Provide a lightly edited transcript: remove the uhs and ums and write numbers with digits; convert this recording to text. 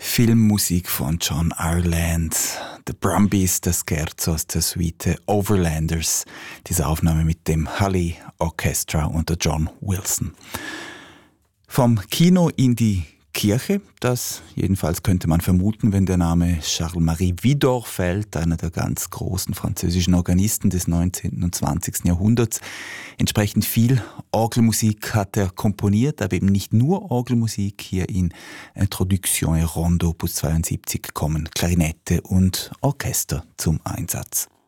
Filmmusik von John Ireland, The Brumbies, das Scherzo aus der Suite Overlanders, diese Aufnahme mit dem Halley Orchestra unter John Wilson. Vom Kino in die Kirche, das jedenfalls könnte man vermuten, wenn der Name Charles-Marie Widor fällt, einer der ganz großen französischen Organisten des 19. und 20. Jahrhunderts. Entsprechend viel Orgelmusik hat er komponiert, aber eben nicht nur Orgelmusik. Hier in Introduction et Rondo Opus 72 kommen Klarinette und Orchester zum Einsatz.